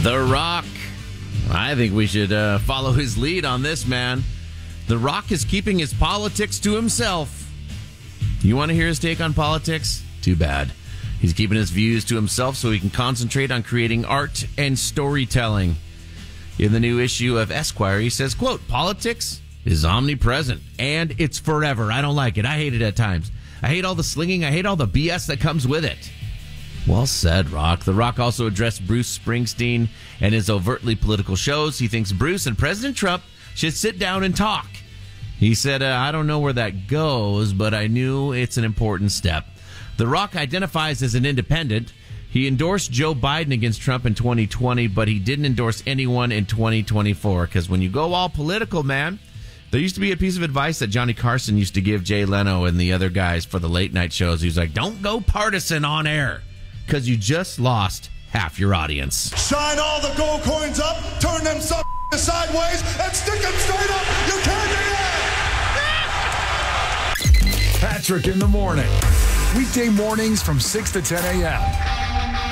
The Rock. I think we should follow his lead on this, man. The Rock is keeping his politics to himself. You want to hear his take on politics? Too bad. He's keeping his views to himself so he can concentrate on creating art and storytelling. In the new issue of Esquire, he says, quote, "Politics is omnipresent, and it's forever. I don't like it. I hate it at times. I hate all the slinging. I hate all the BS that comes with it." Well said, Rock. The Rock also addressed Bruce Springsteen and his overtly political shows. He thinks Bruce and President Trump should sit down and talk. He said, "I don't know where that goes, but I knew it's an important step." The Rock identifies as an independent. He endorsed Joe Biden against Trump in 2020, but he didn't endorse anyone in 2024. Because when you go all political, man, there used to be a piece of advice that Johnny Carson used to give Jay Leno and the other guys for the late night shows. He was like, don't go partisan on air, because you just lost half your audience. Shine all the gold coins up, turn them sideways, and stick them straight up. You can't do that. Patrick in the morning. Weekday mornings from 6 to 10 a.m.